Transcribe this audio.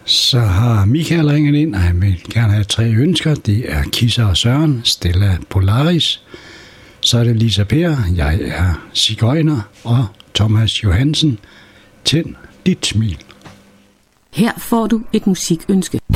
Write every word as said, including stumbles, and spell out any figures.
Så har Michael ringet ind, og han vil gerne have tre ønsker. Det er Kisser og Søren, Stella Polaris. Så er det Lisa Per, jeg er Sigøjner, og Thomas Johansen. Tænd dit smil. Her får du et musikønske.